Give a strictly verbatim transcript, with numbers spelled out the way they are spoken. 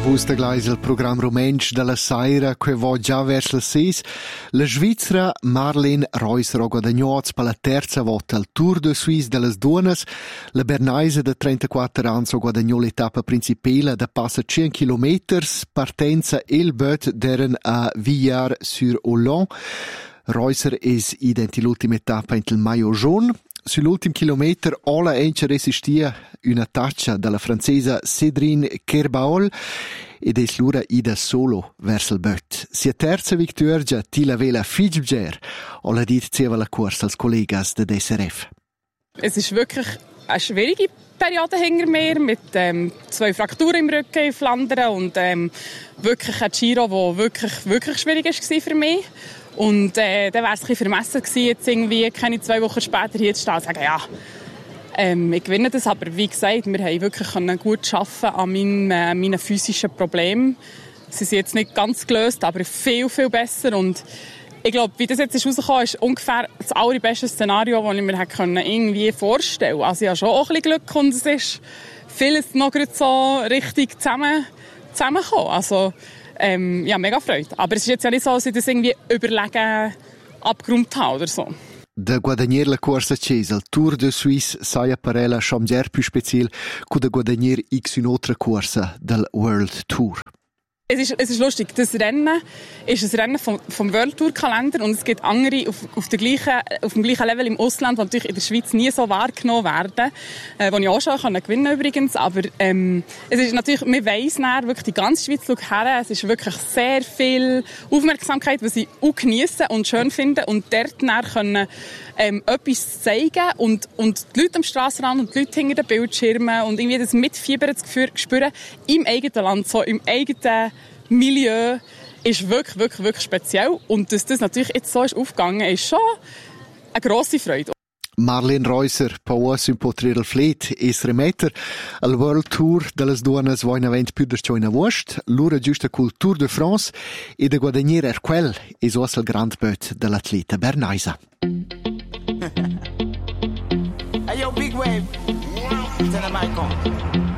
Vusta gleich il programma Romensch della Saira che va già verso le sei. La Svizzera Marlene Reuser ha guadagnato per la terza volta il Tour de Suisse delle donne. La Bernaise de trentaquattro anni ha guadagnato l'etapa principale da passa cento chilometri. Partenza e il bot deren a Villars-sur-Hollande. Reuser es identi l'ultima etapa in il maillot jaune. Sull'ultimo chilometro alla ence resistia una taccia dalla francese Cédrine Kerbaol ed es l'ura ida solo verso il bot. Sia terza vittoria Tila Vela Fitzgerald alla dit zeva la corsa als collegas de D S R F. Es ist wirklich eine schwierige Periode hinter mir mit ähm, zwei Frakturen im Rücken in Flandern und ähm, wirklich ein Giro, der wirklich, wirklich schwierig war für mich. Und äh, dann wäre es ein bisschen vermessen gewesen, jetzt irgendwie keine zwei Wochen später hier zu stehen und zu sagen, ja, ähm, ich gewinne das. Aber wie gesagt, wir haben wirklich gut arbeiten an meinen, äh, meinen physischen Problemen. Sie sind jetzt nicht ganz gelöst, aber viel, viel besser. Und ich glaube, wie das jetzt ist rausgekommen ist, ungefähr das allerbeste Szenario, das ich mir hätte irgendwie vorstellen konnte. Also ich habe schon auch ein bisschen Glück und es ist vieles noch so richtig zusammen, zusammengekommen. Also, Ähm, ja, mega Freude. Aber es ist jetzt ja nicht so, dass ich das irgendwie überlegen abgerundet habe oder so. Da guadagnier la corsa cesa, il Tour de Suisse saia parella chamger più special che da guadagnier x un'altra corsa del World Tour. Es ist, es ist lustig, das Rennen ist ein Rennen vom, vom World Tour Kalender und es gibt andere auf, auf, der gleichen, auf dem gleichen Level im Ausland, die natürlich in der Schweiz nie so wahrgenommen werden, äh, die ich auch schon kann gewinnen übrigens, aber ähm, es ist natürlich, man weiss nachher, wirklich die ganze Schweiz schaut her, es ist wirklich sehr viel Aufmerksamkeit, was ich auch geniesse und schön finde und dort nachher können ähm, etwas zeigen und, und die Leute am Strassenrand und die Leute hinter den Bildschirmen und irgendwie das Mitfiebern zu spüren im eigenen Land, so im eigenen Milieu, ist wirklich, wirklich, wirklich speziell. Und dass das natürlich jetzt so ist aufgegangen, ist schon eine grosse Freude. Marlene Reuser, può simpotrire il flet e rimetter al World Tour delle donne va in event più da in agosto, l'ora giusta col Tour de France e da guadagnare er quel e so il grand bot dell'atleta Bernaisa. Hey yo, big wave. Tell them I come.